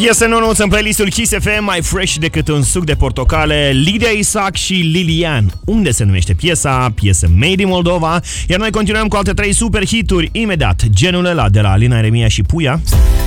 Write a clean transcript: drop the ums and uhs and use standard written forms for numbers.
Piese nouă în playlistul Kiss FM, mai fresh decât un suc de portocale, Lidia Isaac și Lilian. Unde se numește piesa? Piesă made in Moldova. Iar noi continuăm cu alte 3 super hituri imediat. Genul ăla de la Alina Eremia și Puia.